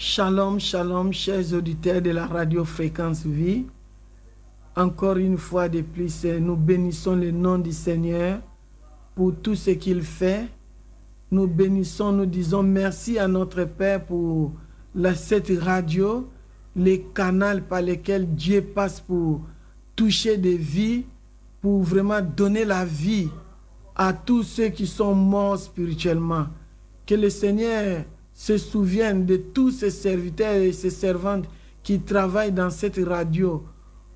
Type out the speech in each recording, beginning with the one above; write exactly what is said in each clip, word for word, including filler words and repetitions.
Shalom, shalom, chers auditeurs de la radio Fréquence Vie. Encore une fois de plus, nous bénissons le nom du Seigneur pour tout ce qu'il fait. Nous bénissons, nous disons merci à notre Père pour la, cette radio, les canaux par lesquels Dieu passe pour toucher des vies, pour vraiment donner la vie à tous ceux qui sont morts spirituellement. Que le Seigneur se souvienne de tous ces serviteurs et ces servantes qui travaillent dans cette radio.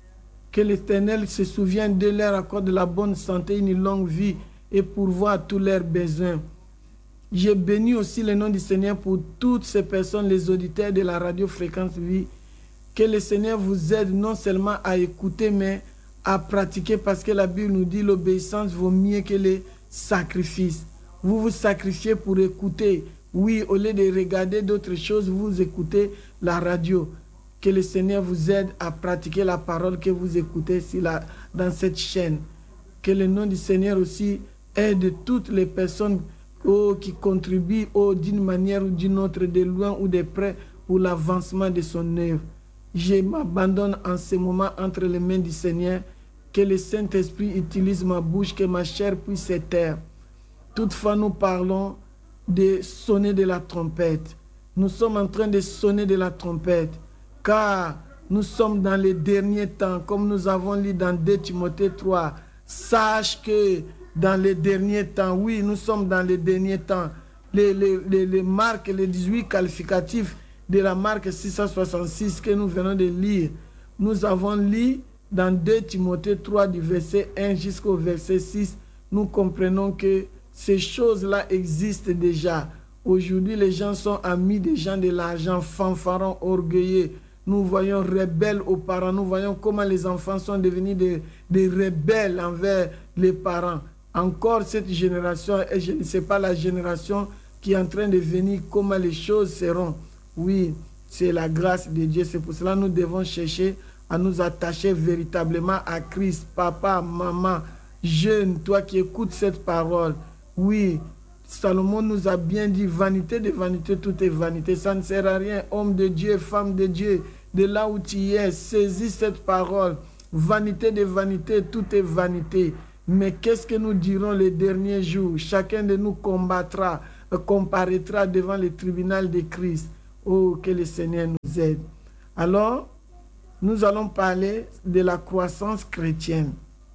Que l'Éternel se souvienne de leur accord de la bonne santé, une longue vie et pourvoir tous leurs besoins. J'ai béni aussi le nom du Seigneur pour toutes ces personnes, les auditeurs de la radio Fréquence Vie. Que le Seigneur vous aide non seulement à écouter, mais à pratiquer, parce que la Bible nous dit l'obéissance vaut mieux que les sacrifices. Vous vous sacrifiez pour écouter. Oui, au lieu de regarder d'autres choses, vous écoutez la radio. Que le Seigneur vous aide à pratiquer la parole que vous écoutez la, dans cette chaîne. Que le nom du Seigneur aussi aide toutes les personnes oh, qui contribuent oh, d'une manière ou d'une autre, de loin ou de près, pour l'avancement de son œuvre. Je m'abandonne en ce moment entre les mains du Seigneur. Que le Saint-Esprit utilise ma bouche, que ma chair puisse se taire. Toutefois, nous parlons de sonner de la trompette. Nous sommes en train de sonner de la trompette, car nous sommes dans les derniers temps, comme nous avons lu dans deux Timothée trois. Sache que dans les derniers temps, oui, nous sommes dans les derniers temps. Les, les, les, les marques, les dix-huit qualificatifs de la marque six cent soixante-six que nous venons de lire, nous avons lu dans deux Timothée trois, du verset un jusqu'au verset six. Nous comprenons que ces choses-là existent déjà. Aujourd'hui, les gens sont amis des gens de l'argent, fanfarons, orgueilleux. Nous voyons rebelles aux parents. Nous voyons comment les enfants sont devenus des, des rebelles envers les parents. Encore cette génération, et je ne sais pas la génération qui est en train de venir, comment les choses seront. Oui, c'est la grâce de Dieu. C'est pour cela que nous devons chercher à nous attacher véritablement à Christ. Papa, maman, jeune, toi qui écoutes cette parole. Oui, Salomon nous a bien dit, vanité de vanité, tout est vanité. Ça ne sert à rien, homme de Dieu, femme de Dieu, de là où tu es, saisis cette parole. Vanité de vanité, tout est vanité. Mais qu'est-ce que nous dirons les derniers jours? Chacun de nous combattra, comparaîtra devant le tribunal de Christ. Oh, que le Seigneur nous aide. Alors, nous allons parler de la croissance chrétienne.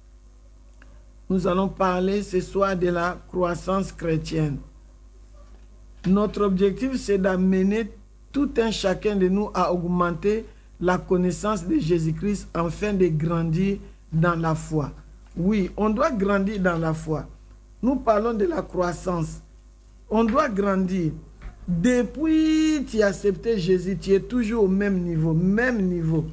Nous allons parler ce soir de la croissance chrétienne. Notre objectif, c'est d'amener tout un chacun de nous à augmenter la connaissance de Jésus-Christ afin de grandir dans la foi. Oui, on doit grandir dans la foi. Nous parlons de la croissance. On doit grandir. Depuis que tu as accepté Jésus, tu es toujours au même niveau, même niveau,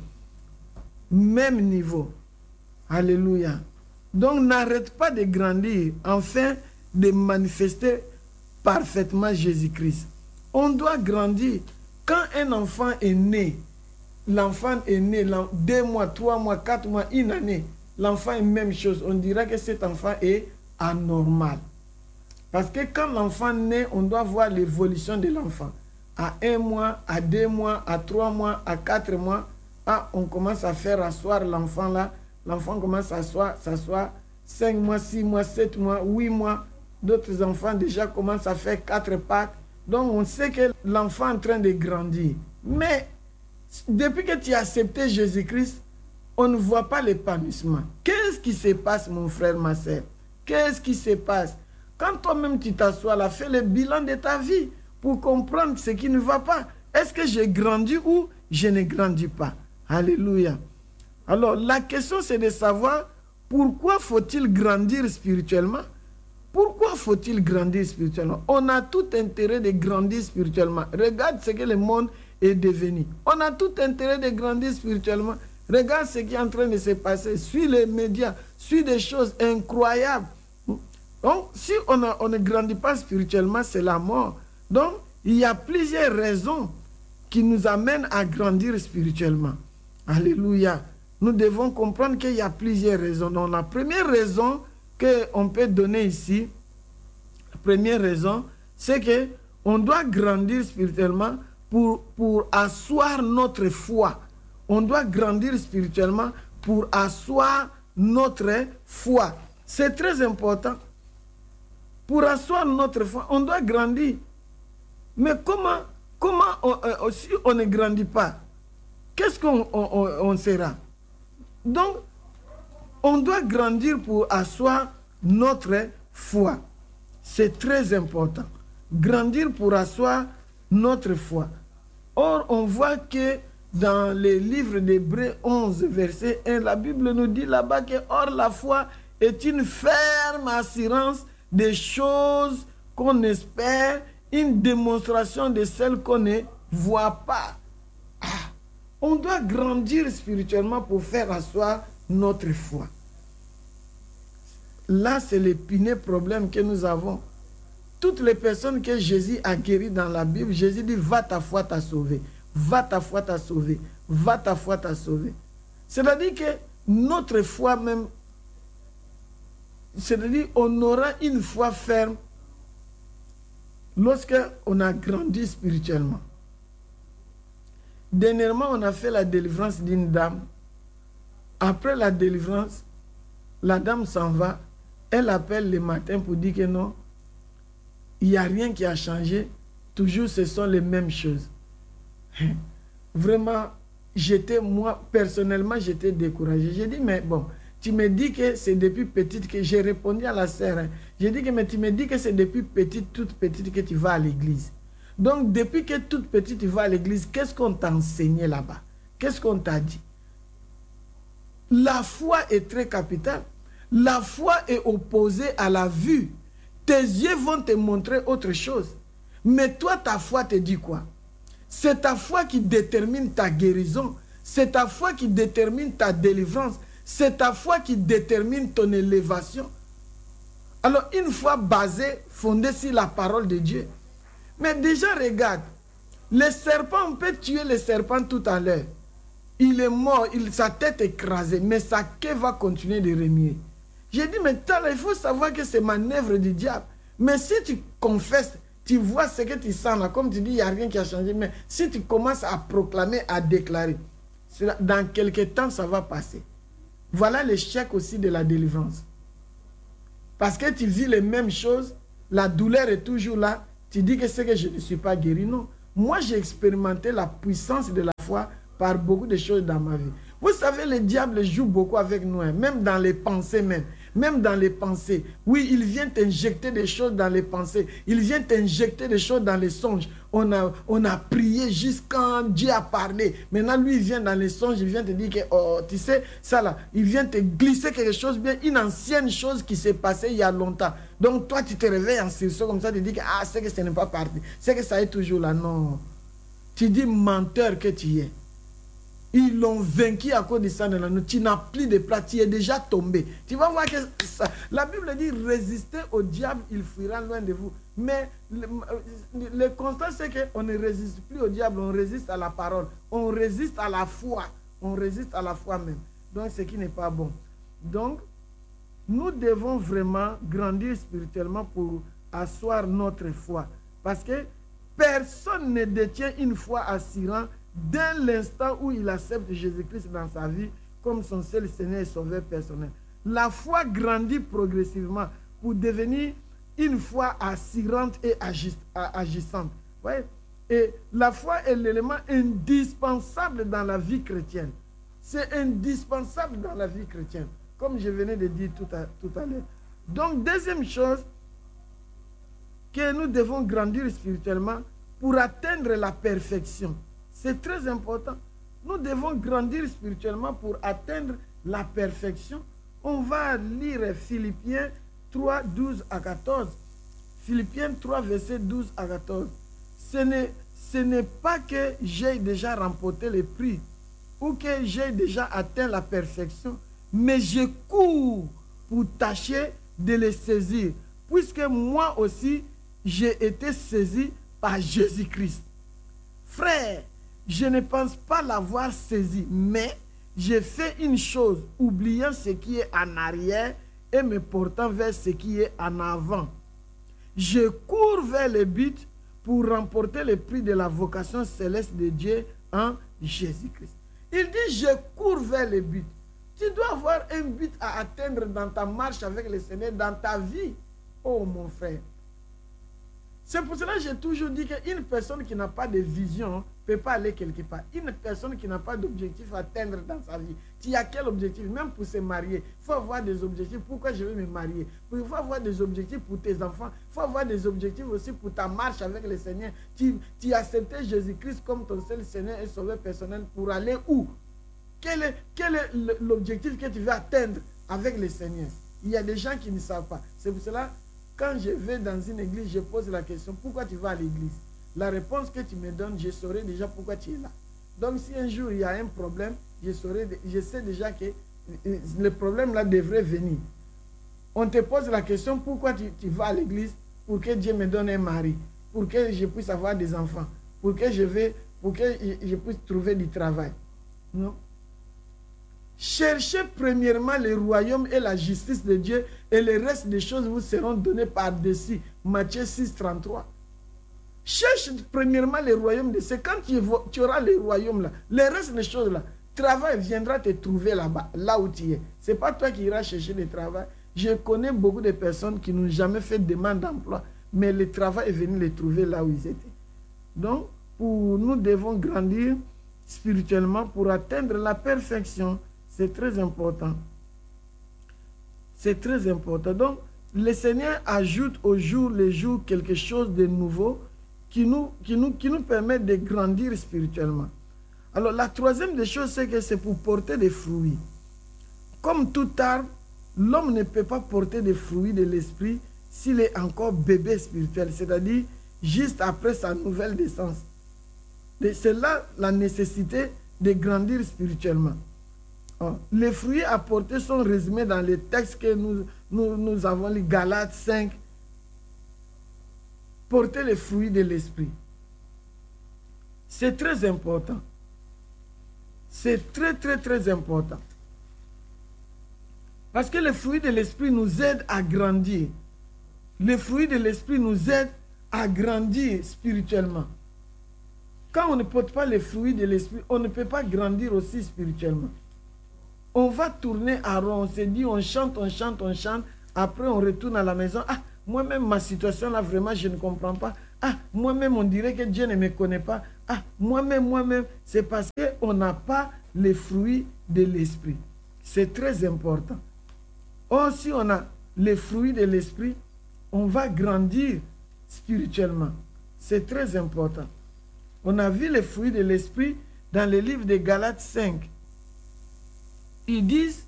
même niveau. Alléluia. Donc, n'arrête pas de grandir afin de manifester parfaitement Jésus-Christ. On doit grandir. Quand un enfant est né, l'enfant est né deux mois, trois mois, quatre mois, une année, l'enfant est même chose. On dira que cet enfant est anormal. Parce que quand l'enfant naît, on doit voir l'évolution de l'enfant. À un mois, à deux mois, à trois mois, à quatre mois, ah, on commence à faire asseoir l'enfant là. L'enfant commence à s'asseoir, s'asseoir, cinq mois, six mois, sept mois, huit mois. D'autres enfants déjà commencent à faire quatre pattes. Donc on sait que l'enfant est en train de grandir. Mais depuis que tu as accepté Jésus-Christ, on ne voit pas l'épanouissement. Qu'est-ce qui se passe, mon frère, ma soeur? Qu'est-ce qui se passe? Quand toi-même tu t'assois là, fais le bilan de ta vie pour comprendre ce qui ne va pas. Est-ce que j'ai grandi ou je ne grandis pas? Alléluia. Alors, la question, c'est de savoir pourquoi faut-il grandir spirituellement? Pourquoi faut-il grandir spirituellement? On a tout intérêt de grandir spirituellement. Regarde ce que le monde est devenu. On a tout intérêt de grandir spirituellement. Regarde ce qui est en train de se passer. Suis les médias, suis des choses incroyables. Donc, si on, a, on ne grandit pas spirituellement, c'est la mort. Donc, il y a plusieurs raisons qui nous amènent à grandir spirituellement. Alléluia. Nous devons comprendre qu'il y a plusieurs raisons. Donc, la première raison qu'on peut donner ici, la première raison, c'est qu'on doit grandir spirituellement pour, pour asseoir notre foi. On doit grandir spirituellement pour asseoir notre foi. C'est très important. Pour asseoir notre foi, on doit grandir. Mais comment, comment on, euh, si on ne grandit pas, qu'est-ce qu'on on, on, on sera? Donc, on doit grandir pour asseoir notre foi. C'est très important. Grandir pour asseoir notre foi. Or, on voit que dans les livres d'Hébreux onze, verset un, la Bible nous dit là-bas que or la foi est une ferme assurance des choses qu'on espère, une démonstration de celles qu'on ne voit pas. Ah, on doit grandir spirituellement pour faire asseoir notre foi. Là, c'est l'épineux problème que nous avons. Toutes les personnes que Jésus a guéries dans la Bible, Jésus dit, va ta foi t'a sauvé. Va ta foi t'a sauvé. Va ta foi t'a sauvé. C'est-à-dire que notre foi même, c'est-à-dire on aura une foi ferme lorsqu'on a grandi spirituellement. Dernièrement, on a fait la délivrance d'une dame. Après la délivrance, la dame s'en va. Elle appelle le matin pour dire que non, il n'y a rien qui a changé. Toujours, ce sont les mêmes choses. Vraiment, j'étais, moi, personnellement, j'étais découragé. J'ai dit, mais bon, tu me dis que c'est depuis petite que j'ai répondu à la sœur. Hein. J'ai dit que, mais tu me dis que c'est depuis petite, toute petite que tu vas à l'église. Donc, depuis que toute petite tu vas à l'église, qu'est-ce qu'on t'a enseigné là-bas? Qu'est-ce qu'on t'a dit? La foi est très capitale. La foi est opposée à la vue. Tes yeux vont te montrer autre chose. Mais toi, ta foi te dit quoi? C'est ta foi qui détermine ta guérison. C'est ta foi qui détermine ta délivrance. C'est ta foi qui détermine ton élévation. Alors, une foi basée, fondée sur la parole de Dieu. Mais déjà, regarde, le serpent, on peut tuer le serpent tout à l'heure. Il est mort, il, sa tête est écrasée, mais sa queue va continuer de remuer. J'ai dit, mais là, il faut savoir que c'est manœuvre du diable. Mais si tu confesses, tu vois ce que tu sens là, comme tu dis, il n'y a rien qui a changé. Mais si tu commences à proclamer, à déclarer, dans quelques temps, ça va passer. Voilà l'échec aussi de la délivrance. Parce que tu vis les mêmes choses, la douleur est toujours là, tu dis que c'est que je ne suis pas guéri. Non. Moi, j'ai expérimenté la puissance de la foi par beaucoup de choses dans ma vie. Vous savez, le diable joue beaucoup avec nous, hein, même dans les pensées même. Même dans les pensées. Oui, il vient t'injecter des choses dans les pensées. Il vient t'injecter des choses dans les songes. On a, on a prié jusqu'à Dieu a parlé. Maintenant, lui, il vient dans les songes, il vient te dire que, oh, tu sais, ça là, il vient te glisser quelque chose bien, une ancienne chose qui s'est passée il y a longtemps. Donc, toi, tu te réveilles en sursaut comme ça, tu dis que, ah, c'est que ce n'est pas parti. C'est que ça est toujours là. Non. Tu dis menteur que tu es. Ils l'ont vaincu à cause de ça. Tu n'as plus de place, tu es déjà tombé. Tu vas voir que ça, la Bible dit résistez au diable, il fuira loin de vous. Mais le, le constat, c'est qu'on ne résiste plus au diable, on résiste à la parole, on résiste à la foi, on résiste à la foi même. Donc, ce qui n'est pas bon. Donc, nous devons vraiment grandir spirituellement pour asseoir notre foi. Parce que personne ne détient une foi assurante dès l'instant où il accepte Jésus-Christ dans sa vie comme son seul Seigneur et Sauveur personnel. La foi grandit progressivement pour devenir une foi assurante et agissante. Ouais? Et la foi est l'élément indispensable dans la vie chrétienne. C'est indispensable dans la vie chrétienne, comme je venais de dire tout à, tout à l'heure. Donc, deuxième chose, que nous devons grandir spirituellement pour atteindre la perfection. C'est très important. Nous devons grandir spirituellement pour atteindre la perfection. On va lire Philippiens trois, douze à quatorze. Philippiens trois, verset douze à quatorze. Ce n'est, ce n'est pas que j'ai déjà remporté le prix ou que j'ai déjà atteint la perfection, mais je cours pour tâcher de les saisir, puisque moi aussi, j'ai été saisi par Jésus-Christ. Frère, je ne pense pas l'avoir saisi, mais j'ai fait une chose, oubliant ce qui est en arrière et me portant vers ce qui est en avant. Je cours vers le but pour remporter le prix de la vocation céleste de Dieu en Jésus-Christ. Il dit, je cours vers le but. Tu dois avoir un but à atteindre dans ta marche avec le Seigneur, dans ta vie. Oh mon frère. C'est pour cela que j'ai toujours dit qu'une personne qui n'a pas de vision ne peut pas aller quelque part. Une personne qui n'a pas d'objectif à atteindre dans sa vie. Tu as quel objectif? Même pour se marier, il faut avoir des objectifs. Pourquoi je vais me marier? Il faut avoir des objectifs pour tes enfants. Il faut avoir des objectifs aussi pour ta marche avec le Seigneur. Tu, tu as accepté Jésus-Christ comme ton seul Seigneur et Sauveur personnel pour aller où? Quel est, quel est l'objectif que tu veux atteindre avec le Seigneur? Il y a des gens qui ne savent pas. C'est pour cela, quand je vais dans une église, je pose la question, pourquoi tu vas à l'église? La réponse que tu me donnes, je saurai déjà pourquoi tu es là. Donc si un jour il y a un problème, je, saurai, je sais déjà que le problème là devrait venir. On te pose la question, pourquoi tu, tu vas à l'église? Pour que Dieu me donne un mari, pour que je puisse avoir des enfants, pour que je, vais, pour que je puisse trouver du travail. Non? Cherchez premièrement le royaume et la justice de Dieu et le reste des choses vous seront données par-dessus. Matthieu six, trente-trois. Cherche premièrement le royaume de Dieu. Quand tu, tu auras le royaume là, le reste des choses là, travail viendra te trouver là-bas, là où tu es. Ce n'est pas toi qui iras chercher le travail. Je connais beaucoup de personnes qui n'ont jamais fait de demande d'emploi, mais le travail est venu les trouver là où ils étaient. Donc, pour, nous devons grandir spirituellement pour atteindre la perfection. C'est très important. C'est très important. Donc, le Seigneur ajoute au jour le jour quelque chose de nouveau qui nous, qui nous, qui nous permet de grandir spirituellement. Alors, la troisième des choses, c'est que c'est pour porter des fruits. Comme tout arbre, l'homme ne peut pas porter des fruits de l'esprit s'il est encore bébé spirituel, c'est-à-dire juste après sa nouvelle naissance. C'est là la nécessité de grandir spirituellement. Les fruits apportés sont résumés dans les textes que nous, nous, nous avons lu, Galates cinq. Porter les fruits de l'esprit. C'est très important. C'est très, très, très important. Parce que les fruits de l'esprit nous aident à grandir. Les fruits de l'esprit nous aident à grandir spirituellement. Quand on ne porte pas les fruits de l'esprit, on ne peut pas grandir aussi spirituellement. On va tourner à rond, on se dit, on chante, on chante, on chante. Après, on retourne à la maison. Ah, moi-même, ma situation là, vraiment, je ne comprends pas. Ah, moi-même, on dirait que Dieu ne me connaît pas. Ah, moi-même, moi-même. C'est parce qu'on n'a pas les fruits de l'esprit. C'est très important. Or, si on a les fruits de l'esprit, on va grandir spirituellement. C'est très important. On a vu les fruits de l'esprit dans le livre de Galates cinq. Ils disent,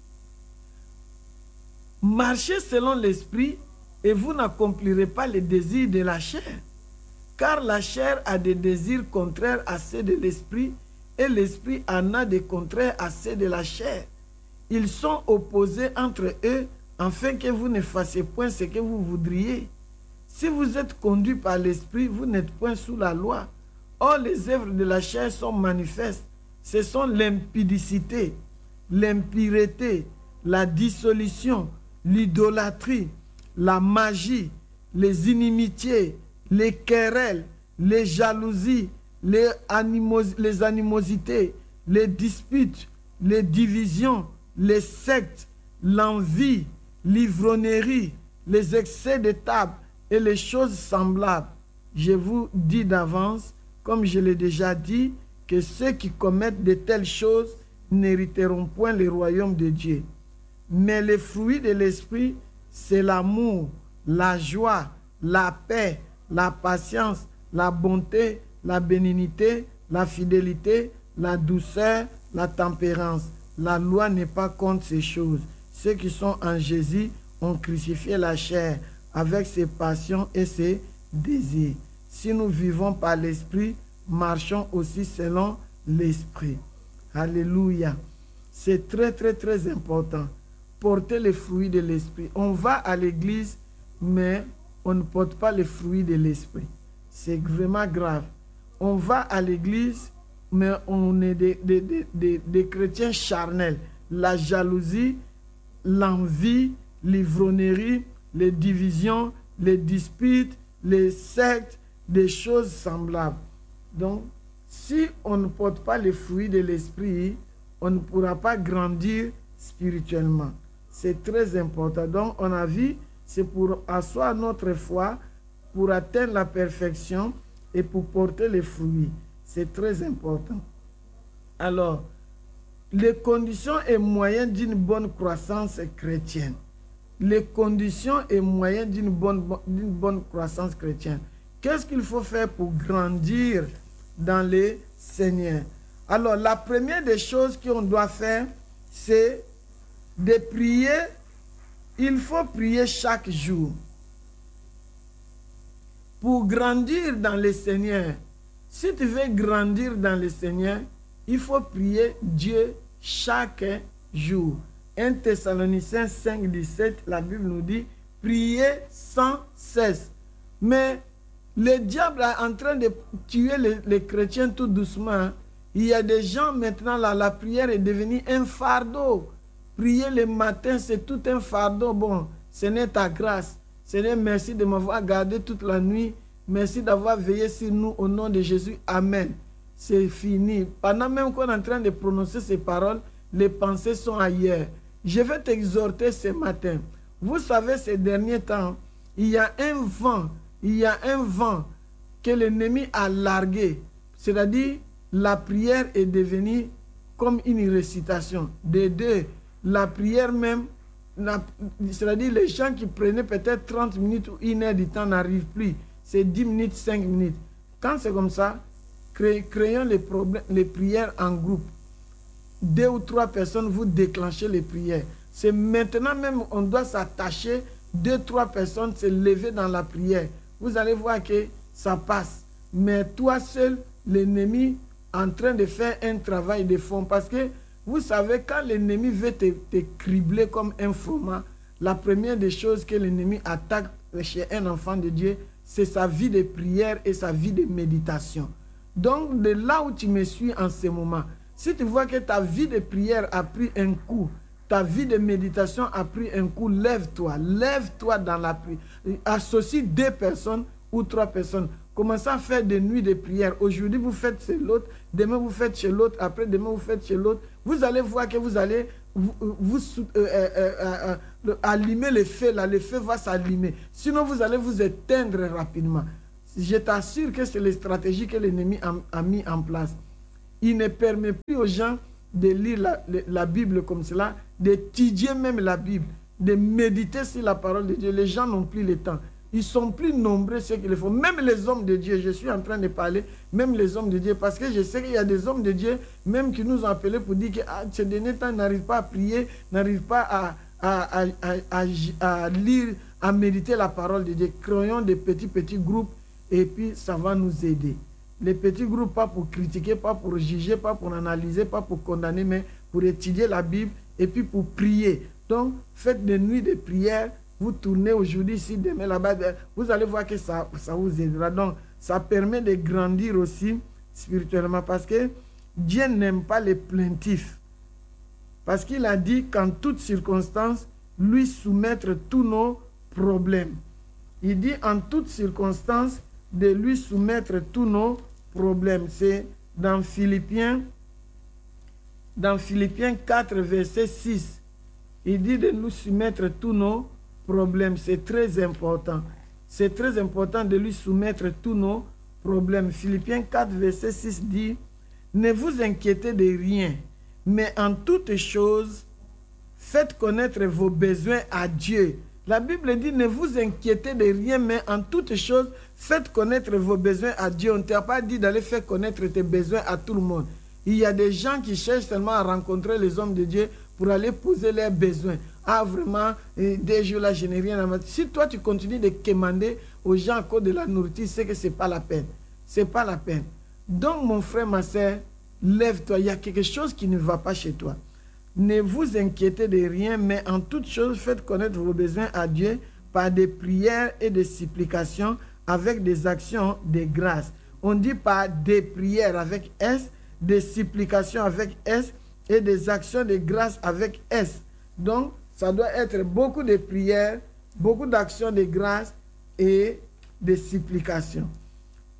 marchez selon l'esprit et vous n'accomplirez pas les désirs de la chair. Car la chair a des désirs contraires à ceux de l'esprit et l'esprit en a des contraires à ceux de la chair. Ils sont opposés entre eux afin que vous ne fassiez point ce que vous voudriez. Si vous êtes conduit par l'esprit, vous n'êtes point sous la loi. Or, les œuvres de la chair sont manifestes. Ce sont l'impudicité, l'impureté, la dissolution, l'idolâtrie, la magie, les inimitiés, les querelles, les jalousies, les, animos les animosités, les disputes, les divisions, les sectes, l'envie, l'ivrognerie, les excès de table et les choses semblables. Je vous dis d'avance, comme je l'ai déjà dit, que ceux qui commettent de telles choses n'hériteront point le royaume de Dieu. Mais les fruits de l'esprit, c'est l'amour, la joie, la paix, la patience, la bonté, la bénignité, la fidélité, la douceur, la tempérance. La loi n'est pas contre ces choses. Ceux qui sont en Jésus ont crucifié la chair avec ses passions et ses désirs. Si nous vivons par l'esprit, marchons aussi selon l'esprit. Alléluia. C'est très, très, très important. Porter les fruits de l'esprit. On va à l'église, mais on ne porte pas les fruits de l'esprit. C'est vraiment grave. On va à l'église, mais on est des, des, des, des, des chrétiens charnels. La jalousie, l'envie, l'ivrognerie, les divisions, les disputes, les sectes, des choses semblables. Donc, si on ne porte pas les fruits de l'esprit, on ne pourra pas grandir spirituellement. C'est très important. Donc, on a vu, c'est pour asseoir notre foi, pour atteindre la perfection et pour porter les fruits. C'est très important. Alors, les conditions et moyens d'une bonne croissance chrétienne. Les conditions et moyens d'une bonne, d'une bonne croissance chrétienne. Qu'est-ce qu'il faut faire pour grandir dans les Seigneurs? Alors, la première des choses qu'on doit faire, c'est de prier. Il faut prier chaque jour. Pour grandir dans le Seigneur, si tu veux grandir dans le Seigneur, il faut prier Dieu chaque jour. un Thessaloniciens cinq, dix-sept, la Bible nous dit, priez sans cesse. Mais le diable est en train de tuer les, les chrétiens tout doucement. Il y a des gens maintenant, là, la prière est devenue un fardeau. Prier le matin, c'est tout un fardeau. Bon, ce n'est ta grâce. Seigneur, merci de m'avoir gardé toute la nuit. Merci d'avoir veillé sur nous au nom de Jésus. Amen. C'est fini. Pendant même qu'on est en train de prononcer ces paroles, les pensées sont ailleurs. Je vais t'exhorter ce matin. Vous savez, ces derniers temps, il y a un vent, il y a un vent que l'ennemi a largué. C'est-à-dire, la prière est devenue comme une récitation. De deux, la prière même, c'est-à-dire les gens qui prenaient peut-être trente minutes ou une heure du temps n'arrivent plus. C'est dix minutes, cinq minutes. Quand c'est comme ça, cré, créons les, problèmes, les prières en groupe. Deux ou trois personnes, vous déclenchez les prières. C'est maintenant même, on doit s'attacher, deux, trois personnes se lever dans la prière. Vous allez voir que ça passe. Mais toi seul, l'ennemi en train de faire un travail de fond. Parce que, vous savez, quand l'ennemi veut te, te cribler comme un froment, la première des choses que l'ennemi attaque chez un enfant de Dieu, c'est sa vie de prière et sa vie de méditation. Donc, de là où tu me suis en ce moment, si tu vois que ta vie de prière a pris un coup, ta vie de méditation a pris un coup, lève-toi, lève-toi dans la prière. Associe deux personnes ou trois personnes. Commencez à faire des nuits de prière. Aujourd'hui, vous faites chez l'autre, demain, vous faites chez l'autre, après, demain, vous faites chez l'autre. Vous allez voir que vous allez vous, vous euh, euh, euh, euh, allumer le feu, là, le feu va s'allumer. Sinon, vous allez vous éteindre rapidement. Je t'assure que c'est les stratégies que l'ennemi a, a mis en place. Il ne permet plus aux gens de lire la, la Bible comme cela, d'étudier même la Bible, de méditer sur la parole de Dieu. Les gens n'ont plus le temps. Ils sont plus nombreux ceux qui le font. Même les hommes de Dieu, je suis en train de parler, même les hommes de Dieu, parce que je sais qu'il y a des hommes de Dieu, même qui nous ont appelés pour dire que ah, ces derniers temps, n'arrivent pas à prier, n'arrivent pas à, à, à, à, à, à lire, à méditer la parole de Dieu. Créons des petits, petits groupes et puis ça va nous aider. Les petits groupes, pas pour critiquer, pas pour juger, pas pour analyser, pas pour condamner, mais pour étudier la Bible et puis pour prier. Donc, faites des nuits de prière. Vous tournez aujourd'hui ici, demain là-bas, vous allez voir que ça, ça vous aidera. Donc, ça permet de grandir aussi spirituellement parce que Dieu n'aime pas les plaintifs. Parce qu'il a dit qu'en toutes circonstances, lui soumettre tous nos problèmes. Il dit en toutes circonstances de lui soumettre tous nos problèmes. C'est dans Philippiens, dans Philippiens quatre, verset six. Il dit de nous soumettre tous nos problèmes. C'est très important. C'est très important de lui soumettre tous nos problèmes. Philippiens quatre, verset six dit, ne vous inquiétez de rien, mais en toutes choses, faites connaître vos besoins à Dieu. La Bible dit, ne vous inquiétez de rien, mais en toutes choses, faites connaître vos besoins à Dieu. On ne t'a pas dit d'aller faire connaître tes besoins à tout le monde. Il y a des gens qui cherchent seulement à rencontrer les hommes de Dieu pour aller poser leurs besoins. Ah, vraiment, des jours là, je n'ai rien à mettre. Si toi, tu continues de commander aux gens à cause de la nourriture, c'est que ce n'est pas la peine. Ce n'est pas la peine. Donc, mon frère, ma soeur, lève-toi. Il y a quelque chose qui ne va pas chez toi. Ne vous inquiétez de rien, mais en toutes choses, faites connaître vos besoins à Dieu par des prières et des supplications avec des actions de grâce. On dit par des prières avec S, des supplications avec S et des actions de grâce avec S. Donc, ça doit être beaucoup de prières, beaucoup d'actions de grâce et de supplications.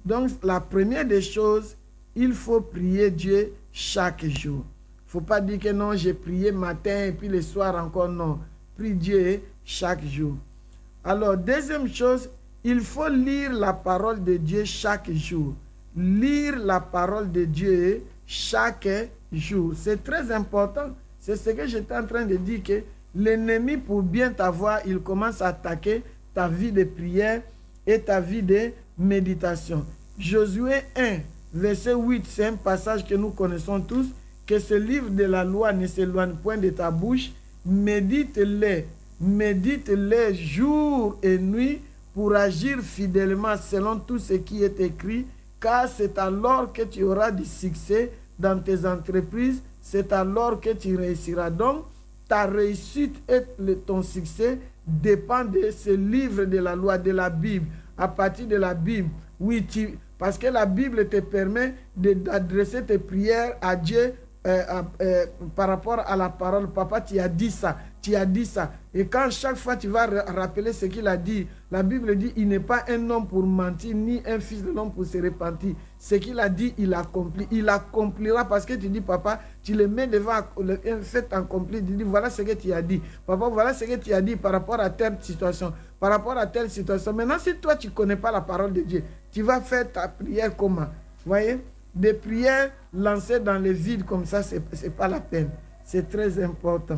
Donc, la première des choses, il faut prier Dieu chaque jour. Il ne faut pas dire que non, j'ai prié matin et puis le soir encore, non. Prie Dieu chaque jour. Alors, deuxième chose, il faut lire la parole de Dieu chaque jour. Lire la parole de Dieu chaque jour. C'est très important. C'est ce que j'étais en train de dire, que l'ennemi, pour bien t'avoir, il commence à attaquer ta vie de prière et ta vie de méditation. Josué un, verset huit, c'est un passage que nous connaissons tous, que ce livre de la loi ne s'éloigne point de ta bouche, médite-les, médite-les jour et nuit pour agir fidèlement selon tout ce qui est écrit, car c'est alors que tu auras du succès dans tes entreprises, c'est alors que tu réussiras. Donc, ta réussite et le, ton succès dépend de ce livre de la loi, de la Bible. À partir de la Bible, oui, tu, parce que la Bible te permet d'adresser tes prières à Dieu euh, euh, par rapport à la parole. Papa, tu as dit ça, tu as dit ça. Et quand chaque fois tu vas rappeler ce qu'il a dit, la Bible dit, il n'est pas un homme pour mentir, ni un fils de l'homme pour se repentir. Ce qu'il a dit, il accomplit. Il accomplira parce que tu dis, papa, tu le mets devant un fait accompli. Tu dis, voilà ce que tu as dit. Papa, voilà ce que tu as dit par rapport à telle situation. Par rapport à telle situation. Maintenant, si toi, tu ne connais pas la parole de Dieu, tu vas faire ta prière comment? Vous voyez? Des prières lancées dans le vide comme ça, ce n'est pas la peine. C'est très important.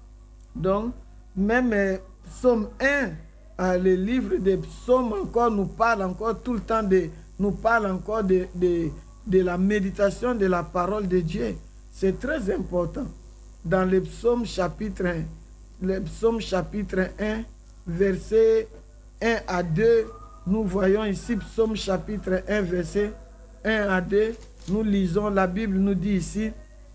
Donc, même euh, Psaume un, euh, le livre des psaumes encore nous parle encore tout le temps de, nous parle encore de, de, de la méditation de la parole de Dieu. C'est très important. Dans le psaume chapitre un, le psaume chapitre un, verset un à deux, nous voyons ici psaume chapitre un, verset un à deux, nous lisons, la Bible nous dit ici,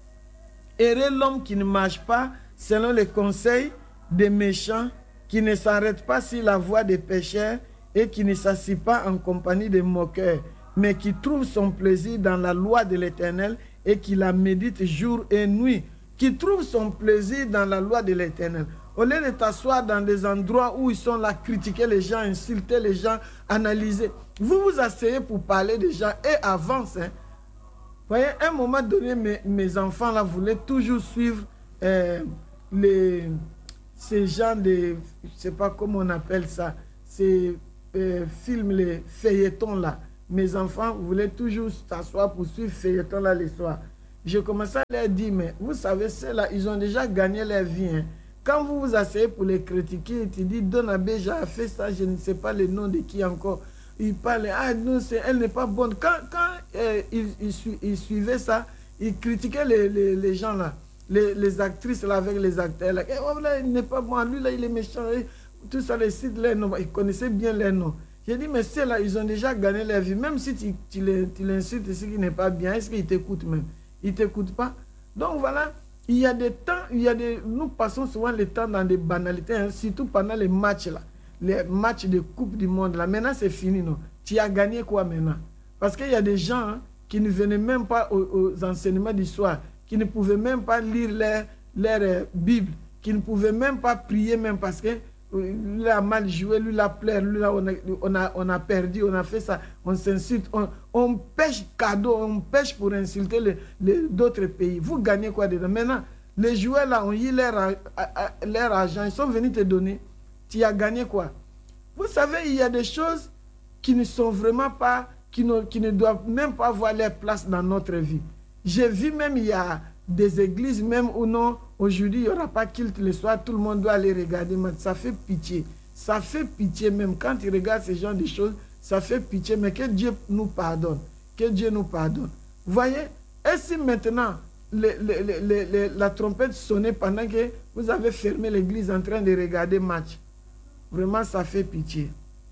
« Heureux l'homme qui ne marche pas selon les conseils des méchants, qui ne s'arrête pas sur la voie des pécheurs et qui ne s'assied pas en compagnie des moqueurs, mais qui trouve son plaisir dans la loi de l'Éternel et qui la médite jour et nuit. » Qui trouve son plaisir dans la loi de l'Éternel. Au lieu de t'asseoir dans des endroits où ils sont là, critiquer les gens, insulter les gens, analyser. Vous vous asseyez pour parler des gens et avance. Hein. Vous voyez, à un moment donné, mes, mes enfants là voulaient toujours suivre euh, les, ces gens de, je ne sais pas comment on appelle ça, ces euh, films, les feuilletons là. Mes enfants voulaient toujours s'asseoir pour suivre feuilletons là les soirs. Je commençais à leur dire, mais vous savez, ceux-là, ils ont déjà gagné leur vie. Hein. Quand vous vous asseyez pour les critiquer, tu dis, Donabé, j'ai fait ça, je ne sais pas le nom de qui encore. Il parle, ah non, elle n'est pas bonne. Quand, quand euh, ils, ils, ils suivaient ça, ils critiquaient les, les, les gens là, les, les actrices là avec les acteurs là. Et, oh, là il n'est pas bon, lui là, il est méchant. Et, tout ça, les sites, les noms, ils connaissaient bien les noms. J'ai dit, mais ceux-là, ils ont déjà gagné leur vie. Même si tu, tu l'insultes, ce qui n'est pas bien, est-ce qu'ils t'écoutent même? Ils ne t'écoutent pas. Donc voilà, il y a des temps, il y a des, nous passons souvent le temps dans des banalités, hein, surtout pendant les matchs là, les matchs de Coupe du Monde là. Maintenant c'est fini, non? Tu as gagné quoi maintenant? Parce qu'il y a des gens hein, qui ne venaient même pas aux, aux enseignements du soir, qui ne pouvaient même pas lire leur, leur euh, Bible, qui ne pouvaient même pas prier même parce que lui a mal joué, lui l'a pleuré, lui là, on, a, on, a, on a perdu, on a fait ça, on s'insulte, on, on pêche cadeau, on pêche pour insulter les, les, d'autres pays. Vous gagnez quoi dedans? Maintenant, les joueurs là ont eu leur, leur argent, ils sont venus te donner. Tu as gagné quoi? Vous savez, il y a des choses qui ne sont vraiment pas, qui ne, qui ne doivent même pas avoir leur place dans notre vie. J'ai vu même, il y a des églises même où non, aujourd'hui, il n'y aura pas culte le soir, tout le monde doit aller regarder. Mais ça fait pitié. Ça fait pitié même. Quand tu regardes ce genre de choses, ça fait pitié. Mais que Dieu nous pardonne. Que Dieu nous pardonne. Vous voyez? Et si maintenant, le, le, le, le, la trompette sonnait pendant que vous avez fermé l'église en train de regarder match? Vraiment, ça fait pitié.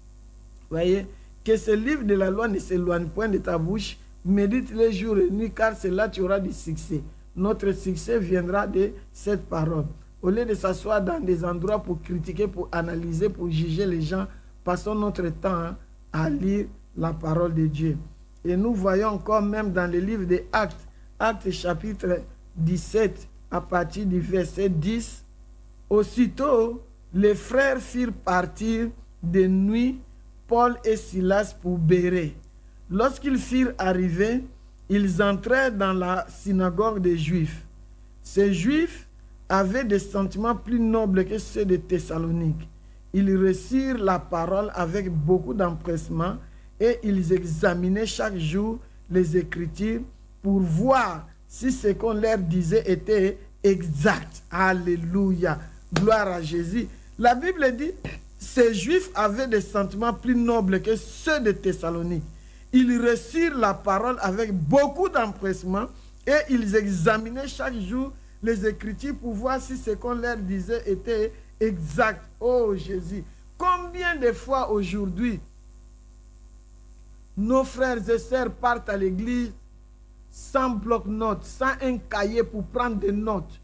Vous voyez? Que ce livre de la loi ne s'éloigne point de ta bouche. Médite les jours et nuits, car c'est là que tu auras du succès. Notre succès viendra de cette parole. Au lieu de s'asseoir dans des endroits pour critiquer, pour analyser, pour juger les gens, passons notre temps hein, à lire la parole de Dieu. Et nous voyons encore même dans le livre des Actes, Actes chapitre dix-sept, à partir du verset dix, aussitôt les frères firent partir de nuit Paul et Silas pour Bérée. Lorsqu'ils firent arriver, ils entrèrent dans la synagogue des Juifs. Ces Juifs avaient des sentiments plus nobles que ceux de Thessalonique. Ils reçurent la parole avec beaucoup d'empressement et ils examinaient chaque jour les Écritures pour voir si ce qu'on leur disait était exact. Alléluia. Gloire à Jésus. La Bible dit, ces Juifs avaient des sentiments plus nobles que ceux de Thessalonique. Ils reçurent la parole avec beaucoup d'empressement et ils examinaient chaque jour les Écritures pour voir si ce qu'on leur disait était exact. Oh Jésus, combien de fois aujourd'hui nos frères et sœurs partent à l'église sans bloc-notes, sans un cahier pour prendre des notes.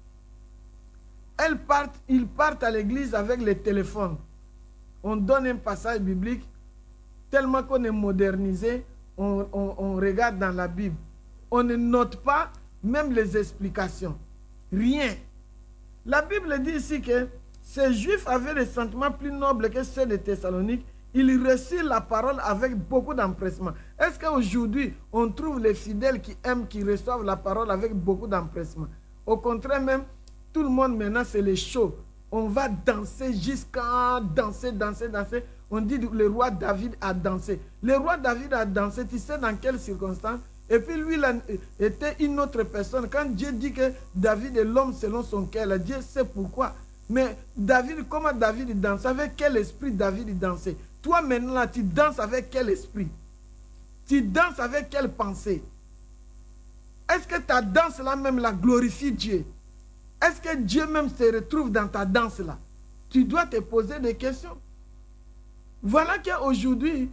Elles partent, ils partent à l'église avec les téléphones. On donne un passage biblique, tellement qu'on est modernisé, on, on, on regarde dans la Bible. On ne note pas même les explications. Rien. La Bible dit ici que ces Juifs avaient des sentiments plus nobles que ceux de Thessalonique. Ils reçurent la parole avec beaucoup d'empressement. Est-ce qu'aujourd'hui, on trouve les fidèles qui aiment, qui reçoivent la parole avec beaucoup d'empressement? Au contraire même, tout le monde maintenant, c'est les shows. On va danser jusqu'à danser, danser, danser. On dit que le roi David a dansé. Le roi David a dansé, tu sais dans quelles circonstances? Et puis lui, il était une autre personne. Quand Dieu dit que David est l'homme selon son cœur, Dieu sait pourquoi. Mais David, comment David dansait? Avec quel esprit David dansait? Toi maintenant, là, tu danses avec quel esprit? Tu danses avec quelle pensée? Est-ce que ta danse là même la glorifie Dieu? Est-ce que Dieu même se retrouve dans ta danse là? Tu dois te poser des questions. Voilà qu'aujourd'hui,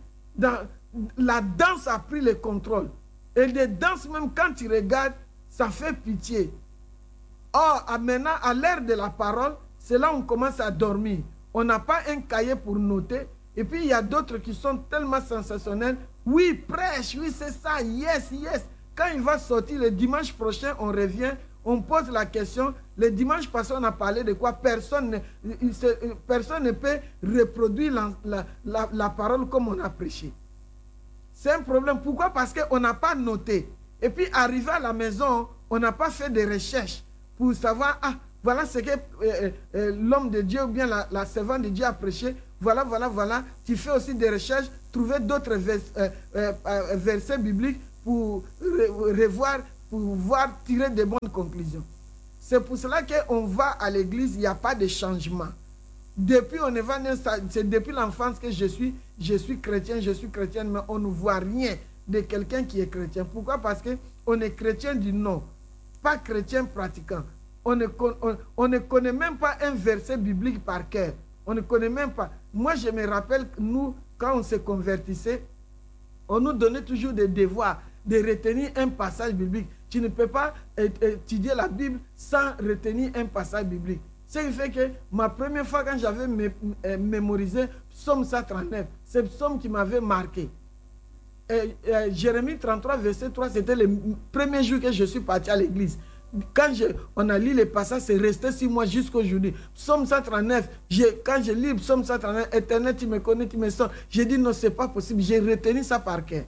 la danse a pris le contrôle. Et les danses même, quand tu regardes, ça fait pitié. Or, maintenant, à l'ère de la parole, c'est là où on commence à dormir. On n'a pas un cahier pour noter. Et puis, il y a d'autres qui sont tellement sensationnels. Oui, prêche, oui, c'est ça, yes, yes. Quand il va sortir le dimanche prochain, on revient, on pose la question. Le dimanche passé, on a parlé de quoi? Personne ne, personne ne peut reproduire la, la, la, la parole comme on a prêché. C'est un problème. Pourquoi? Parce qu'on n'a pas noté. Et puis, arrivé à la maison, on n'a pas fait de recherches pour savoir, ah, voilà ce que euh, euh, l'homme de Dieu ou bien la, la servante de Dieu a prêché. Voilà, voilà, voilà. Tu fais aussi des recherches, trouver d'autres vers, euh, euh, euh, versets bibliques pour re, revoir, pour voir, tirer de bonnes conclusions. C'est pour cela qu'on va à l'église, il n'y a pas de changement. Depuis, on est c'est depuis l'enfance que je suis, je suis chrétien, je suis chrétienne, mais on ne voit rien de quelqu'un qui est chrétien. Pourquoi? Parce qu'on est chrétien du nom, pas chrétien pratiquant. On ne, on, on ne connaît même pas un verset biblique par cœur. On ne connaît même pas. Moi, je me rappelle que nous, quand on se convertissait, on nous donnait toujours des devoirs, de retenir un passage biblique. Tu ne peux pas étudier la Bible sans retenir un passage biblique. Ce qui fait que ma première fois quand j'avais mé mémorisé Psaume cent trente-neuf, c'est Psaume qui m'avait marqué. Et, et, Jérémie trente-trois, verset trois, c'était le premier jour que je suis parti à l'église. Quand je, on a lu les passages, c'est resté six mois jusqu'à aujourd'hui. Psaume cent trente-neuf, quand je lis Psaume cent trente-neuf, Éternel, tu me connais, tu me sens. J'ai dit non, c'est pas possible. J'ai retenu ça par cœur.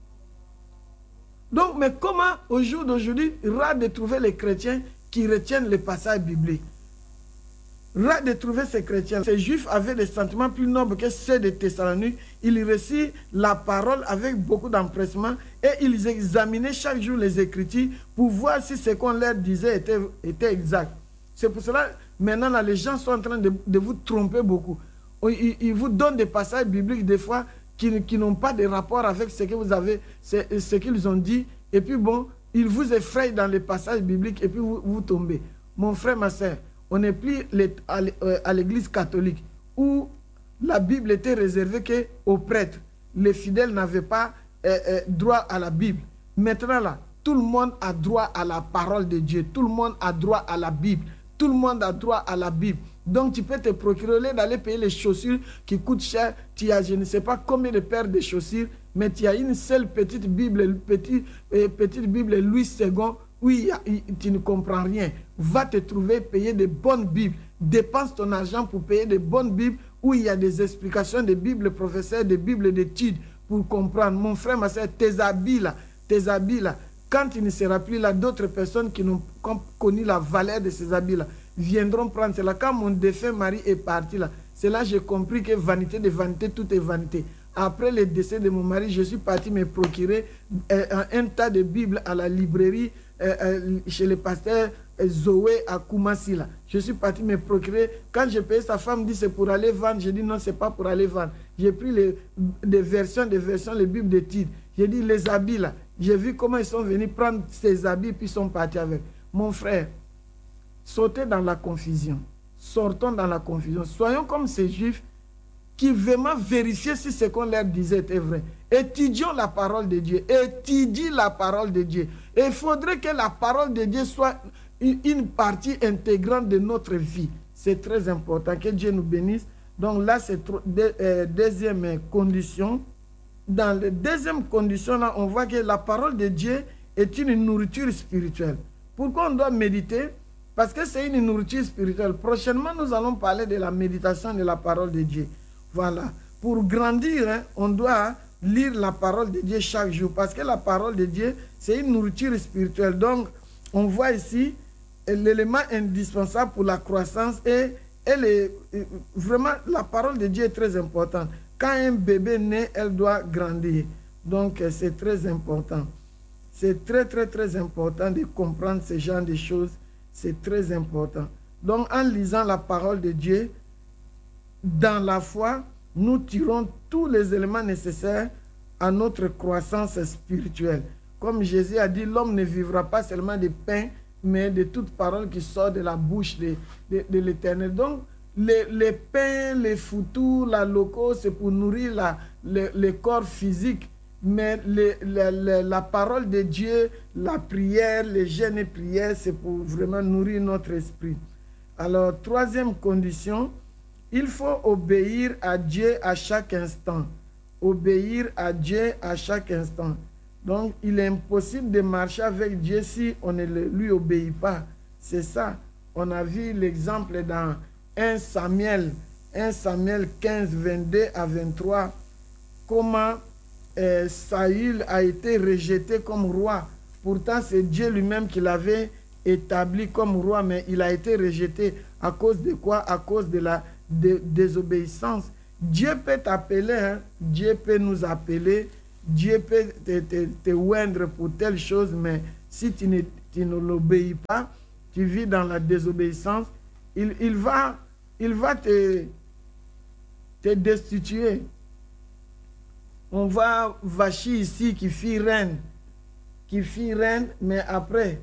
Donc, mais comment au jour d'aujourd'hui, rare de trouver les chrétiens qui retiennent les passages bibliques? Rare de trouver ces chrétiens. Ces juifs avaient des sentiments plus nobles que ceux de Thessalonique. Ils reçurent la parole avec beaucoup d'empressement et ils examinaient chaque jour les Écritures pour voir si ce qu'on leur disait était, était exact. C'est pour cela, maintenant, là, les gens sont en train de, de vous tromper beaucoup. Ils, ils vous donnent des passages bibliques des fois qui, qui n'ont pas de rapport avec ce que vous avez, ce, ce qu'ils ont dit. Et puis bon, ils vous effrayent dans les passages bibliques et puis vous, vous tombez. Mon frère, ma soeur, on n'est plus les, à l'église catholique où la Bible était réservée qu'aux prêtres. Les fidèles n'avaient pas euh, euh, droit à la Bible. Maintenant là, tout le monde a droit à la parole de Dieu. Tout le monde a droit à la Bible. Tout le monde a droit à la Bible. Donc tu peux te procurer d'aller payer les chaussures qui coûtent cher. Tu as je ne sais pas combien de paires de chaussures, mais tu as une seule petite Bible, petite, euh, petite Bible Louis second. Oui, tu ne comprends rien. Va te trouver, payer de bonnes Bibles. Dépense ton argent pour payer de bonnes Bibles où il y a des explications des Bibles professeurs, des Bibles d'études pour comprendre. Mon frère, ma soeur, tes habits là, tes habits là, quand il ne sera plus là, d'autres personnes qui n'ont pas connu la valeur de ces habits là viendront prendre cela. Quand mon défunt mari est parti là, c'est là que j'ai compris que vanité de vanité, tout est vanité. Après le décès de mon mari, je suis parti me procurer euh, un, un tas de Bibles à la librairie euh, euh, chez le pasteur euh, Zoé à Koumassi. Là. Je suis parti me procurer. Quand j'ai payé, sa femme dit c'est pour aller vendre. J'ai dit non, c'est pas pour aller vendre. J'ai pris les, des versions, des versions, les Bibles de titres. J'ai dit les habits là. J'ai vu comment ils sont venus prendre ces habits puis ils sont partis avec. Mon frère, sautez dans la confusion. Sortons dans la confusion. Soyons comme ces juifs qui vraiment vérifiaient si ce qu'on leur disait était vrai. Étudions la parole de Dieu. Étudie la parole de Dieu. Et il faudrait que la parole de Dieu soit une partie intégrante de notre vie. C'est très important. Que Dieu nous bénisse. Donc là, c'est la euh, deuxième condition. Dans la deuxième condition, là, on voit que la parole de Dieu est une nourriture spirituelle. Pourquoi on doit méditer? Parce que c'est une nourriture spirituelle. Prochainement, nous allons parler de la méditation de la parole de Dieu. Voilà. Pour grandir, hein, on doit lire la parole de Dieu chaque jour. Parce que la parole de Dieu, c'est une nourriture spirituelle. Donc, on voit ici l'élément indispensable pour la croissance. Et elle est, vraiment, la parole de Dieu est très importante. Quand un bébé naît, elle doit grandir. Donc, c'est très important. C'est très, très, très important de comprendre ce genre de choses. C'est très important. Donc, en lisant la parole de Dieu, dans la foi, nous tirons tous les éléments nécessaires à notre croissance spirituelle. Comme Jésus a dit, l'homme ne vivra pas seulement de pain, mais de toute parole qui sort de la bouche de, de, de l'Éternel. Donc, les, les pains, les foutous, la loco, c'est pour nourrir la, le, le corps physique. Mais le, le, le, la parole de Dieu, la prière, les jeûnes et prières, c'est pour vraiment nourrir notre esprit. Alors, troisième condition, il faut obéir à Dieu à chaque instant. Obéir à Dieu à chaque instant. Donc, il est impossible de marcher avec Dieu si on ne lui obéit pas. C'est ça. On a vu l'exemple dans un Samuel, un Samuel quinze, vingt-deux à vingt-trois, comment Euh, Saül a été rejeté comme roi. Pourtant, c'est Dieu lui-même qui l'avait établi comme roi, mais il a été rejeté. À cause de quoi? À cause de la dé désobéissance. Dieu peut t'appeler, hein? Dieu peut nous appeler, Dieu peut te, te, te oindre pour telle chose, mais si tu ne, tu ne l'obéis pas, tu vis dans la désobéissance, il, il va, il va te, te destituer. On voit Vachi ici qui fit reine, qui fit reine, mais après,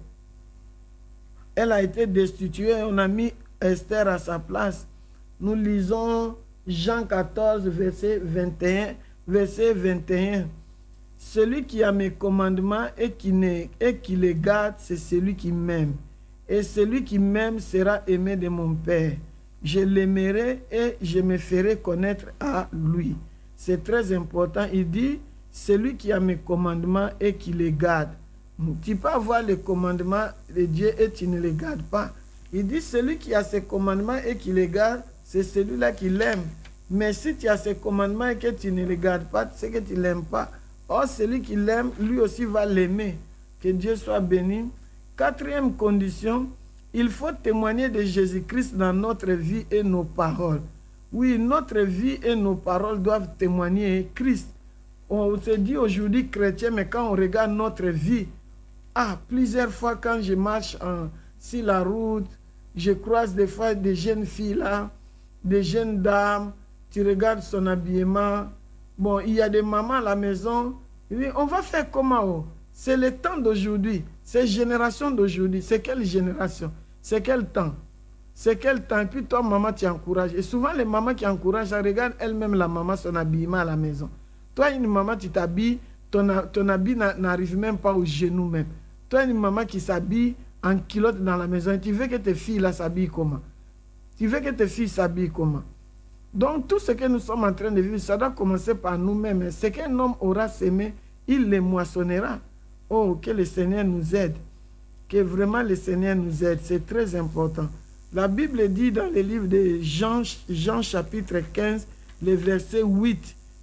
elle a été destituée. On a mis Esther à sa place. Nous lisons Jean quatorze, verset vingt et un. Verset vingt et un. Celui qui a mes commandements et qui, ne, et qui les garde, c'est celui qui m'aime. Et celui qui m'aime sera aimé de mon Père. Je l'aimerai et je me ferai connaître à lui. C'est très important. Il dit, celui qui a mes commandements et qui les garde. Tu peux avoir les commandements de Dieu et tu ne les gardes pas. Il dit, celui qui a ses commandements et qui les garde, c'est celui-là qui l'aime. Mais si tu as ses commandements et que tu ne les gardes pas, c'est que tu ne l'aimes pas. Or, celui qui l'aime, lui aussi va l'aimer. Que Dieu soit béni. Quatrième condition, il faut témoigner de Jésus-Christ dans notre vie et nos paroles. Oui, notre vie et nos paroles doivent témoigner Christ. On se dit aujourd'hui chrétien, mais quand on regarde notre vie, ah, plusieurs fois quand je marche en, sur la route, je croise des fois des jeunes filles là, des jeunes dames, tu regardes son habillement. Bon, il y a des mamans à la maison, on va faire comment? C'est le temps d'aujourd'hui, c'est génération d'aujourd'hui. C'est quelle génération? C'est quel temps? C'est quel temps? Et puis toi, maman, tu encourages. Et souvent, les mamans qui encouragent, regardent elle-même la maman, son habillement à la maison. Toi, une maman, tu t'habilles, ton, ton habit n'arrive même pas aux genoux même. Toi, une maman qui s'habille en culotte dans la maison, tu veux que tes filles là s'habillent comment? Tu veux que tes filles s'habillent comment? Donc, tout ce que nous sommes en train de vivre, ça doit commencer par nous-mêmes. Ce qu'un homme aura sémé, il le moissonnera. Oh, que le Seigneur nous aide. Que vraiment le Seigneur nous aide. C'est très important. La Bible dit dans le livre de Jean, Jean chapitre quinze, le verset huit,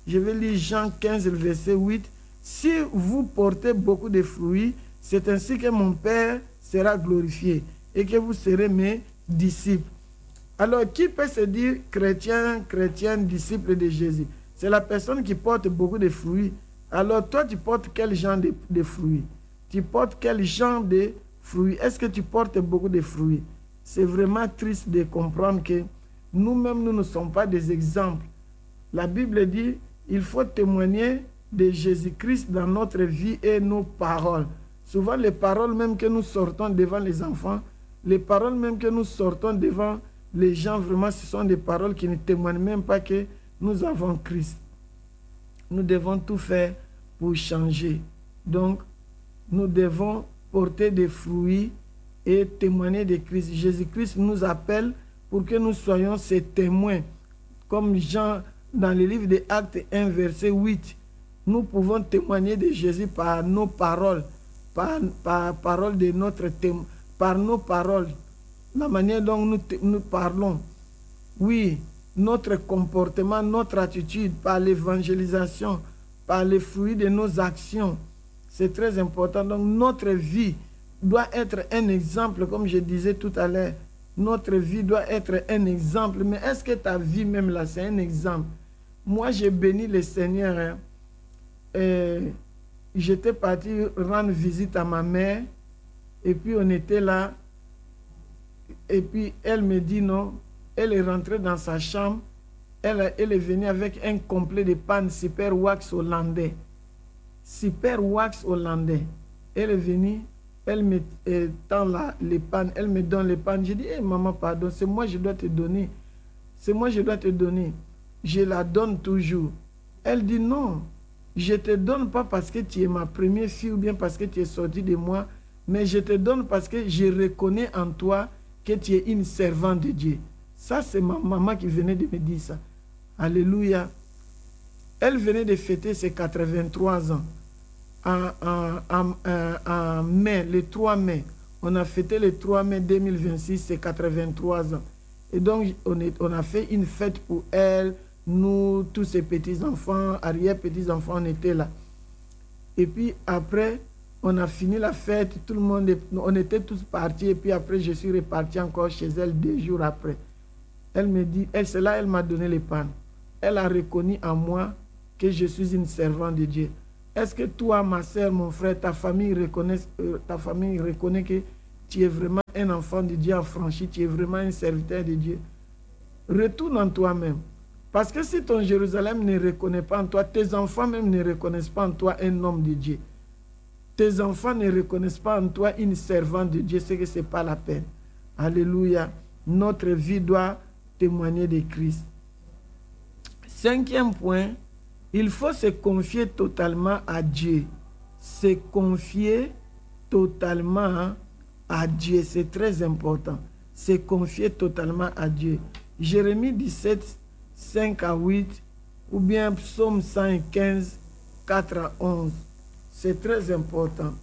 Je vais lire Jean quinze, verset huit. Si vous portez beaucoup de fruits, c'est ainsi que mon Père sera glorifié et que vous serez mes disciples. Alors, qui peut se dire chrétien, chrétienne, disciple de Jésus? C'est la personne qui porte beaucoup de fruits. Alors, toi, tu portes quel genre de, de fruits? Tu portes quel genre de fruits? Est-ce que tu portes beaucoup de fruits? C'est vraiment triste de comprendre que nous-mêmes, nous ne sommes pas des exemples. La Bible dit, il faut témoigner de Jésus-Christ dans notre vie et nos paroles. Souvent, les paroles même que nous sortons devant les enfants, les paroles même que nous sortons devant les gens, vraiment, ce sont des paroles qui ne témoignent même pas que nous avons Christ. Nous devons tout faire pour changer. Donc, nous devons porter des fruits et témoigner de Christ. Jésus-Christ nous appelle pour que nous soyons ses témoins. Comme Jean, dans le livre des Actes un, verset huit, nous pouvons témoigner de Jésus par nos paroles, par, par parole de notre témoin, par nos paroles, la manière dont nous, nous parlons. Oui, notre comportement, notre attitude, par l'évangélisation, par les fruits de nos actions. C'est très important. Donc, notre vie doit être un exemple, comme je disais tout à l'heure. Notre vie doit être un exemple. Mais est-ce que ta vie même là, c'est un exemple? Moi, j'ai béni le Seigneur. Hein. Et j'étais parti rendre visite à ma mère. Et puis, on était là. Et puis, elle me dit non. Elle est rentrée dans sa chambre. Elle, elle est venue avec un complet de panne Super Wax hollandais. Super Wax hollandais. Elle est venue. Elle me euh, tend la, les pannes. Elle me donne les pannes. Je dis, hey, maman, pardon. C'est moi, je dois te donner. C'est moi, je dois te donner. Je la donne toujours. Elle dit, non. Je ne te donne pas parce que tu es ma première fille ou bien parce que tu es sortie de moi. Mais je te donne parce que je reconnais en toi que tu es une servante de Dieu. Ça, c'est ma maman qui venait de me dire ça. Alléluia. Elle venait de fêter ses quatre-vingt-trois ans. En, en, en, en mai, le trois mai. On a fêté le trois mai deux mille vingt-six, ses quatre-vingt-trois ans. Et donc, on, est, on a fait une fête pour elle. Nous, tous ses petits-enfants, arrière-petits-enfants, on était là. Et puis après, on a fini la fête. Tout le monde, est, on était tous partis. Et puis après, je suis reparti encore chez elle deux jours après. Elle me dit, elle, c'est là, elle m'a donné les pannes. Elle a reconnu en moi que je suis une servante de Dieu. Est-ce que toi, ma soeur, mon frère, ta famille reconnaît, euh, ta famille reconnaît que tu es vraiment un enfant de Dieu affranchi, tu es vraiment un serviteur de Dieu? Retourne en toi-même. Parce que si ton Jérusalem ne reconnaît pas en toi, tes enfants même ne reconnaissent pas en toi un homme de Dieu. Tes enfants ne reconnaissent pas en toi une servante de Dieu, c'est que ce n'est pas la peine. Alléluia. Notre vie doit témoigner de Christ. Cinquième point, il faut se confier totalement à Dieu. Se confier totalement à Dieu, c'est très important. Se confier totalement à Dieu. Jérémie dix-sept, cinq à huit, ou bien Psaume cent quinze, quatre à onze. C'est très important.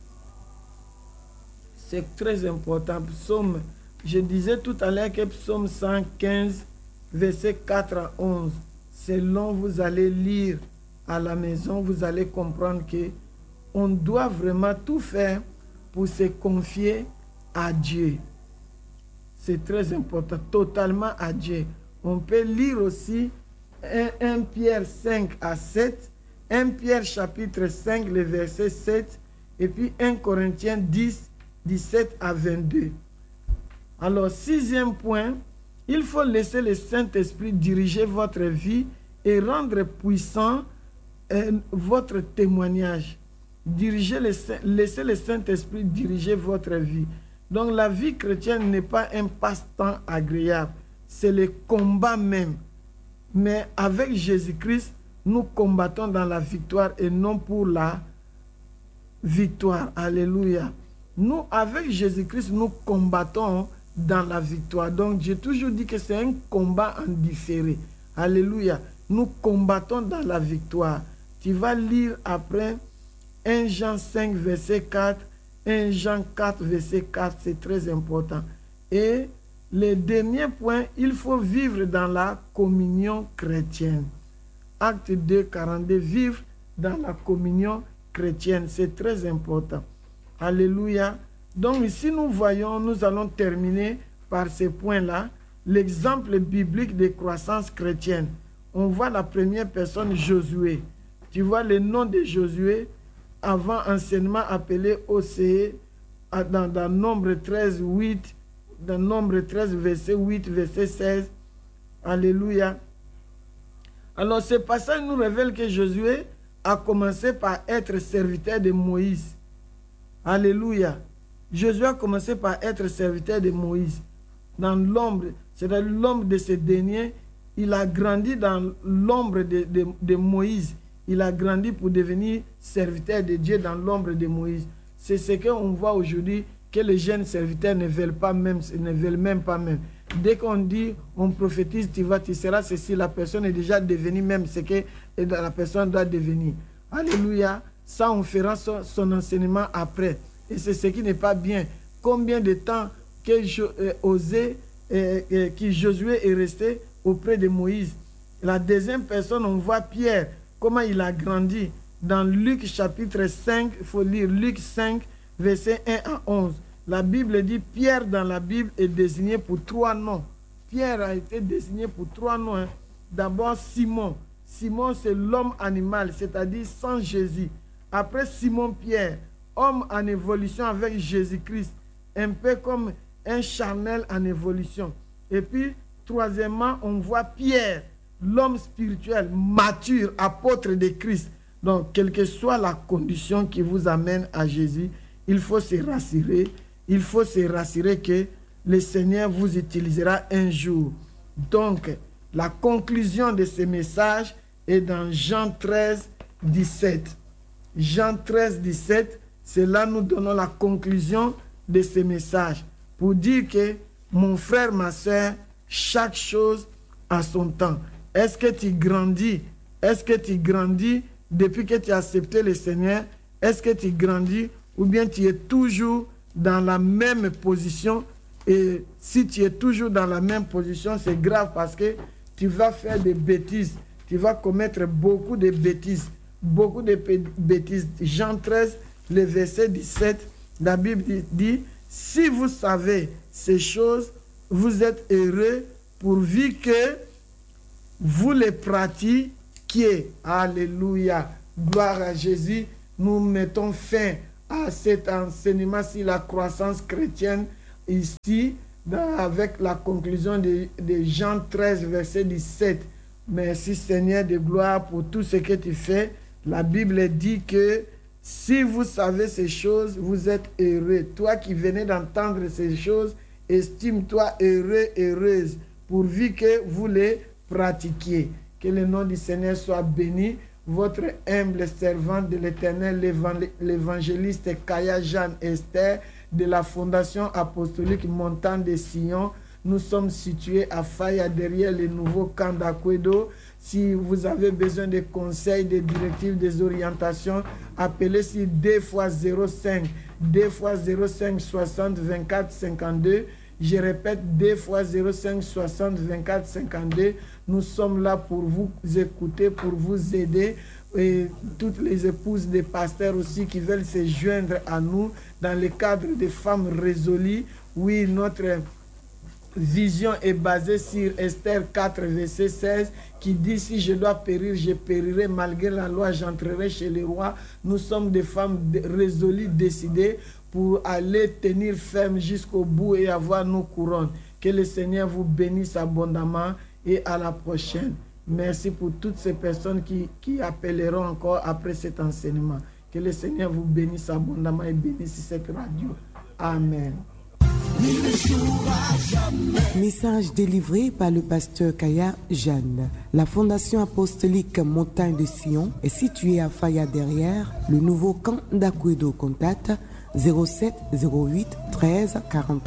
C'est très important. Psaume, je disais tout à l'heure que Psaume cent quinze, verset quatre à onze. Selon vous allez lire à la maison, vous allez comprendre que on doit vraiment tout faire pour se confier à Dieu. C'est très important, totalement à Dieu. On peut lire aussi un Pierre cinq à sept, un Pierre chapitre cinq, le verset sept, et puis un Corinthiens dix, dix-sept à vingt-deux. Alors, sixième point, il faut laisser le Saint-Esprit diriger votre vie et rendre puissant euh, votre témoignage. Diriger le, laissez le Saint-Esprit diriger votre vie. Donc la vie chrétienne n'est pas un passe-temps agréable, c'est le combat même. Mais avec Jésus-Christ, nous combattons dans la victoire et non pour la victoire. Alléluia. Nous, avec Jésus-Christ, nous combattons dans la victoire. Donc j'ai toujours dit que c'est un combat en différé. Alléluia. Nous combattons dans la victoire. Tu vas lire après un Jean cinq, verset quatre, un Jean quatre, verset quatre, c'est très important. Et le dernier point, il faut vivre dans la communion chrétienne. Acte deux, quarante-deux, vivre dans la communion chrétienne. C'est très important. Alléluia. Donc ici, nous voyons, nous allons terminer par ces points-là. L'exemple biblique de croissance chrétienne. On voit la première personne, Josué. Tu vois le nom de Josué, avant enseignement appelé O C E, dans, dans Nombre treize, huit, dans Nombre treize, verset huit, verset seize. Alléluia. Alors ce passage nous révèle que Josué a commencé par être serviteur de Moïse. Alléluia. Josué a commencé par être serviteur de Moïse. Dans l'ombre, c'est-à-dire l'ombre de ce dernier, il a grandi dans l'ombre de, de, de Moïse. Il a grandi pour devenir serviteur de Dieu dans l'ombre de Moïse. C'est ce qu'on voit aujourd'hui, que les jeunes serviteurs ne veulent pas même, ne veulent même pas même. Dès qu'on dit, on prophétise, tu vas, tu seras ceci, la personne est déjà devenue même ce que la personne doit devenir. Alléluia. Ça, on fera son, son enseignement après. Et c'est ce qui n'est pas bien. Combien de temps que je, euh, Osée, euh, euh, que Josué est resté auprès de Moïse. La deuxième personne, on voit Pierre, comment il a grandi. Dans Luc chapitre cinq, il faut lire Luc cinq, versets un à onze. La Bible dit, Pierre dans la Bible est désigné pour trois noms. Pierre a été désigné pour trois noms. Hein. D'abord Simon. Simon, c'est l'homme animal, c'est-à-dire sans Jésus. Après Simon-Pierre, homme en évolution avec Jésus-Christ, un peu comme un charnel en évolution. Et puis, troisièmement, on voit Pierre, l'homme spirituel, mature, apôtre de Christ. Donc, quelle que soit la condition qui vous amène à Jésus, il faut se rassurer. Il faut se rassurer que le Seigneur vous utilisera un jour. Donc, la conclusion de ce message est dans Jean treize, dix-sept. Jean treize, dix-sept, c'est là nous donnons la conclusion de ce message. Pour dire que, mon frère, ma soeur, chaque chose a son temps. Est-ce que tu grandis? Est-ce que tu grandis depuis que tu as accepté le Seigneur? Est-ce que tu grandis ou bien tu es toujours dans la même position? Et si tu es toujours dans la même position, c'est grave parce que tu vas faire des bêtises. Tu vas commettre beaucoup de bêtises. Beaucoup de bêtises. Jean treize, le verset dix-sept, la Bible dit, si vous savez ces choses, vous êtes heureux pourvu que vous les pratiquiez. Alléluia. Gloire à Jésus. Nous mettons fin à cet enseignement sur la croissance chrétienne ici, dans, avec la conclusion de, de Jean treize, verset dix-sept. Merci Seigneur de gloire pour tout ce que tu fais. La Bible dit que si vous savez ces choses, vous êtes heureux. Toi qui venez d'entendre ces choses, estime-toi heureux, heureuse, pourvu que vous les pratiquiez. Que le nom du Seigneur soit béni. Votre humble servante de l'Éternel, l'évangéliste Kaya Jeanne Esther, de la Fondation apostolique Montagne de Sion. Nous sommes situés à Faya, derrière le nouveau camp d'Akwedo. Si vous avez besoin de conseils, de directives, des orientations, appelez sur deux fois zéro cinq, deux fois zéro cinq, soixante, vingt-quatre, cinquante-deux. Je répète, deux fois zéro cinq, soixante, vingt-quatre, cinquante-deux. Nous sommes là pour vous écouter, pour vous aider. Et toutes les épouses des pasteurs aussi qui veulent se joindre à nous dans le cadre des femmes résolues. Oui, notre vision est basée sur Esther quatre, verset seize, qui dit, si je dois périr, je périrai, malgré la loi, j'entrerai chez les rois. Nous sommes des femmes résolues, décidées pour aller tenir ferme jusqu'au bout et avoir nos couronnes. Que le Seigneur vous bénisse abondamment et à la prochaine. Merci pour toutes ces personnes qui, qui appelleront encore après cet enseignement. Que le Seigneur vous bénisse abondamment et bénisse cette radio. Amen. Message délivré par le pasteur Kaya Jeanne. La Fondation apostolique Montagne de Sion est située à Faya derrière le nouveau camp d'Akwedo. Contact zéro sept zéro huit treize quarante-trois.